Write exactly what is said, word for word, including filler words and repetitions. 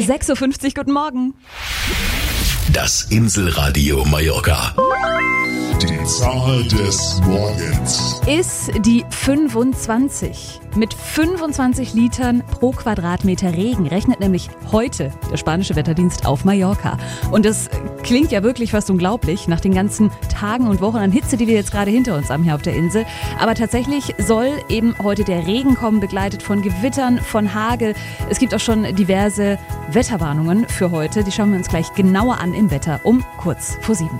sechs Uhr fünfzig, guten Morgen. Das Inselradio Mallorca. Die Zahl des Morgens Ist die fünfundzwanzig. Mit fünfundzwanzig Litern pro Quadratmeter Regen rechnet nämlich heute der spanische Wetterdienst auf Mallorca. Und das klingt ja wirklich fast unglaublich nach den ganzen Tagen und Wochen an Hitze, die wir jetzt gerade hinter uns haben hier auf der Insel. Aber tatsächlich soll eben heute der Regen kommen, begleitet von Gewittern, von Hagel. Es gibt auch schon diverse Wetterwarnungen für heute. Die schauen wir uns gleich genauer an im Wetter um kurz vor sieben.